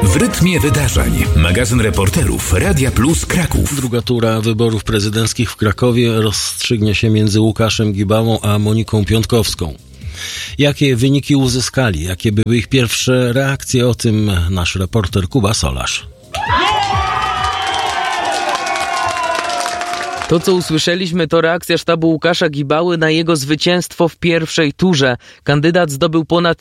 W rytmie wydarzeń. Magazyn reporterów Radia Plus Kraków. Druga tura wyborów prezydenckich w Krakowie rozstrzygnie się między Łukaszem Gibałą a Moniką Piątkowską. Jakie wyniki uzyskali? Jakie były ich pierwsze reakcje? O tym nasz reporter Kuba Solarz. To, co usłyszeliśmy, to reakcja sztabu Łukasza Gibały na jego zwycięstwo w pierwszej turze. Kandydat zdobył ponad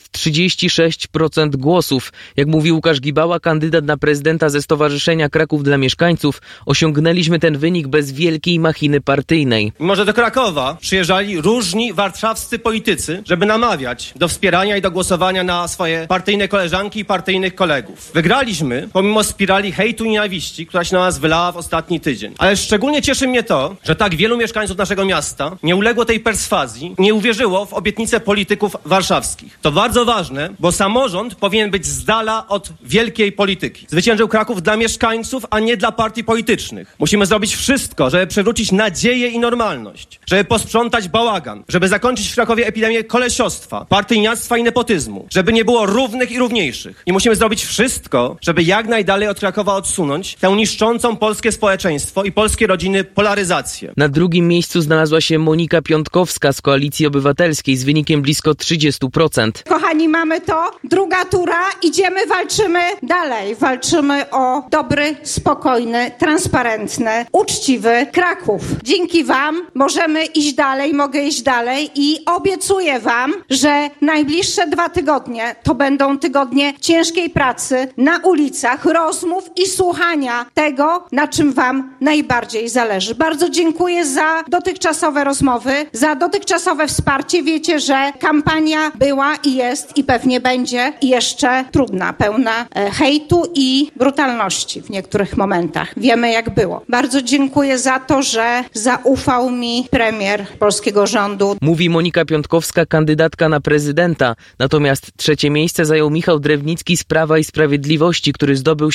36% głosów. Jak mówi Łukasz Gibała, kandydat na prezydenta ze Stowarzyszenia Kraków dla Mieszkańców, osiągnęliśmy ten wynik bez wielkiej machiny partyjnej. Mimo że do Krakowa przyjeżdżali różni warszawscy politycy, żeby namawiać do wspierania i do głosowania na swoje partyjne koleżanki i partyjnych kolegów. Wygraliśmy pomimo spirali hejtu i nienawiści, która się na nas wylała w ostatni tydzień. Ale szczególnie cieszy mnie to, że tak wielu mieszkańców naszego miasta nie uległo tej perswazji, nie uwierzyło w obietnice polityków warszawskich. To bardzo ważne, bo samorząd powinien być z dala od wielkiej polityki. Zwyciężył Kraków dla mieszkańców, a nie dla partii politycznych. Musimy zrobić wszystko, żeby przywrócić nadzieję i normalność, żeby posprzątać bałagan, żeby zakończyć w Krakowie epidemię kolesiostwa, partyjniactwa i nepotyzmu, żeby nie było równych i równiejszych. I musimy zrobić wszystko, żeby jak najdalej od Krakowa odsunąć tę niszczącą polskie społeczeństwo i polskie rodziny polaryzację. Na drugim miejscu znalazła się Monika Piątkowska z Koalicji Obywatelskiej z wynikiem blisko 30%. Kochani, mamy to. Druga tura. Idziemy, walczymy dalej. Walczymy o dobry, spokojny, transparentny, uczciwy Kraków. Dzięki wam możemy iść dalej, mogę iść dalej i obiecuję wam, że najbliższe 2 tygodnie to będą tygodnie ciężkiej pracy na ulicach, rozmów i słuchania tego, na czym wam najbardziej zależy. Bardzo dziękuję za dotychczasowe rozmowy, za dotychczasowe wsparcie. Wiecie, że kampania była i jest i pewnie będzie jeszcze trudna, pełna hejtu i brutalności w niektórych momentach. Wiemy, jak było. Bardzo dziękuję za to, że zaufał mi premier polskiego rządu. Mówi Monika Piątkowska, kandydatka na prezydenta. Natomiast trzecie miejsce zajął Michał Drewnicki z Prawa i Sprawiedliwości, który zdobył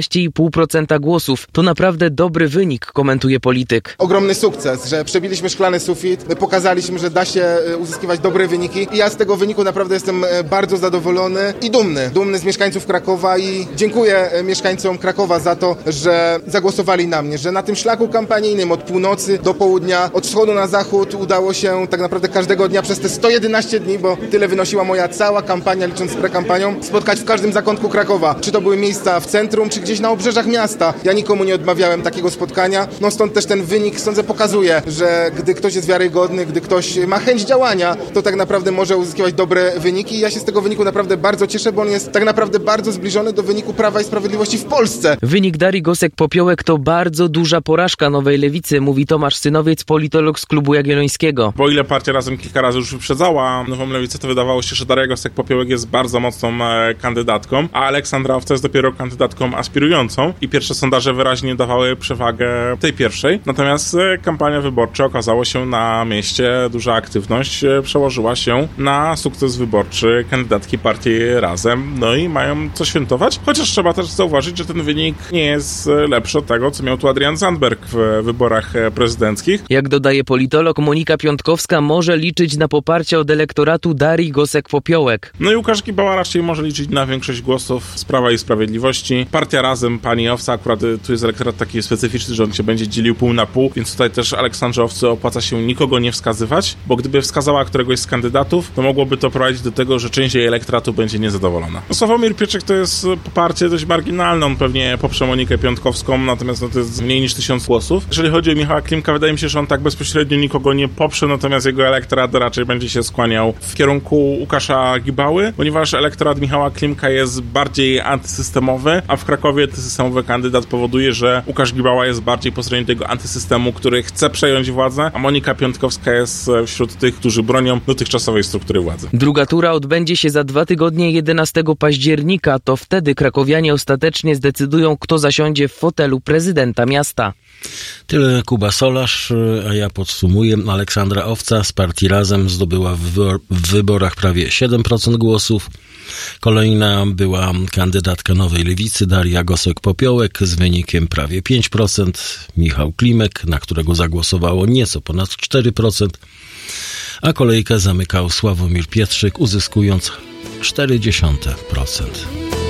17,5% głosów. To naprawdę dobry wynik, komentuje polityk. Ogromny sukces, że przebiliśmy szklany sufit, pokazaliśmy, że da się uzyskiwać dobre wyniki i ja z tego wyniku naprawdę jestem bardzo zadowolony i dumny z mieszkańców Krakowa i dziękuję mieszkańcom Krakowa za to, że zagłosowali na mnie, że na tym szlaku kampanijnym od północy do południa, od wschodu na zachód udało się tak naprawdę każdego dnia przez te 111 dni, bo tyle wynosiła moja cała kampania, licząc z prekampanią, spotkać w każdym zakątku Krakowa. Czy to były miejsca w centrum, czy gdzieś na obrzeżach miasta. Ja nikomu nie odmawiałem takiego spotkania, no stąd też ten wynik, sądzę, pokazuje, że gdy ktoś jest wiarygodny, gdy ktoś ma chęć działania, to tak naprawdę może uzyskiwać dobre wyniki i ja się z tego wyniku naprawdę bardzo cieszę, bo on jest tak naprawdę bardzo zbliżony do wyniku Prawa i Sprawiedliwości w Polsce. Wynik Darii Gosek-Popiołek to bardzo duża porażka Nowej Lewicy, mówi Tomasz Synowiec, politolog z Klubu Jagiellońskiego. Bo ile partia Razem kilka razy już wyprzedzała Nową Lewicę, to wydawało się, że Daria Gosek-Popiołek jest bardzo mocną kandydatką, a Aleksandra Owca jest dopiero kandydatką aspirującą i pierwsze sondaże wyraźnie dawały przewagę tej pierwszej. Natomiast kampania wyborcza okazało się na mieście, duża aktywność przełożyła się na sukces wyborczy kandydatki partii Razem. No i mają co świętować, chociaż trzeba też zauważyć, że ten wynik nie jest lepszy od tego, co miał tu Adrian Zandberg w wyborach prezydenckich. Jak dodaje politolog, Monika Piątkowska może liczyć na poparcie od elektoratu Darii Gosek-Popiołek. No i Łukasz Gibała raczej może liczyć na większość głosów z Prawa i Sprawiedliwości. Partia Razem, pani Owca, akurat tu jest elektorat taki specyficzny, że on się będzie dzielił pół na pół, więc tutaj też Aleksandrze Owcy opłaca się nikogo nie wskazywać, bo gdyby wskazała któregoś z kandydatów, to mogłoby to prowadzić do tego, że część jej elektoratu będzie niezadowolona. No, Sławomir Pieczek to jest poparcie dość marginalne, on pewnie poprze Monikę Piątkowską, natomiast to jest mniej niż 1000 głosów. Jeżeli chodzi o Michała Klimka, wydaje mi się, że on tak bezpośrednio nikogo nie poprze, natomiast jego elektorat raczej będzie się skłaniał w kierunku Łukasza Gibały, ponieważ elektorat Michała Klimka jest bardziej antysystemowy, a w Krakowie antysystemowy kandydat powoduje, że Łukasz Gibała jest bardziej po stronie tego antysystemu, który chce przejąć władzę, a Monika Piątkowska jest wśród tych, którzy bronią dotychczasowej struktury władzy. Druga tura odbędzie się za 2 tygodnie 11 października. To wtedy krakowianie ostatecznie zdecydują, kto zasiądzie w fotelu prezydenta miasta. Tyle Kuba Solarz, a ja podsumuję. Aleksandra Owca z partii Razem zdobyła w wyborach prawie 7% głosów. Kolejna była kandydatka Nowej Lewicy Daria Gosek-Popiołek z wynikiem prawie 5%. Michał Klimek, na którego zagłosowało nieco ponad 4%. A kolejkę zamykał Sławomir Pietrzyk, uzyskując 0,4%.